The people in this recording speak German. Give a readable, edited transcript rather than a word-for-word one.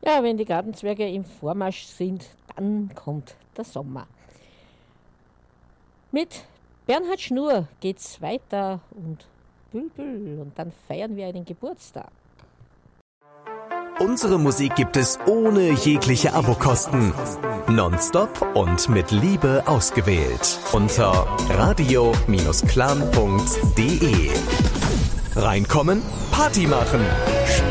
Ja, wenn die Gartenzwerge im Vormarsch sind, dann kommt der Sommer. Mit Bernhard Schnur geht's weiter und Bülbül und dann feiern wir einen Geburtstag. Unsere Musik gibt es ohne jegliche Abokosten. Nonstop und mit Liebe ausgewählt. Unter radio-clan.de. Reinkommen, Party machen, Spaß